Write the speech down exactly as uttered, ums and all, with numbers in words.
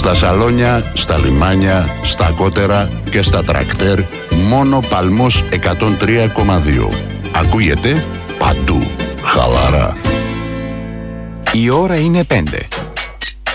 Στα σαλόνια, στα λιμάνια, στα κότερα και στα τρακτέρ, μόνο Παλμός εκατόν τρία κόμμα δύο. Ακούγεται παντού. Χαλαρά. Η ώρα είναι πέντε.